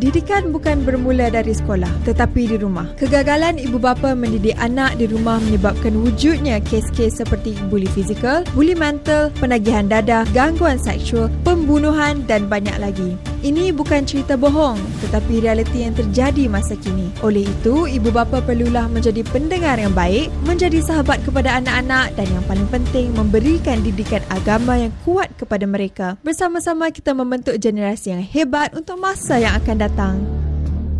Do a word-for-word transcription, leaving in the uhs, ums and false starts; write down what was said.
Didikan bukan bermula dari sekolah, tetapi di rumah. Kegagalan ibu bapa mendidik anak di rumah menyebabkan wujudnya kes-kes seperti buli fizikal, buli mental, penagihan dadah, gangguan seksual, pembunuhan dan banyak lagi. Ini bukan cerita bohong, tetapi realiti yang terjadi masa kini. Oleh itu, ibu bapa perlulah menjadi pendengar yang baik, menjadi sahabat kepada anak-anak dan yang paling penting, memberikan didikan agama yang kuat kepada mereka. Bersama-sama kita membentuk generasi yang hebat untuk masa yang akan datang.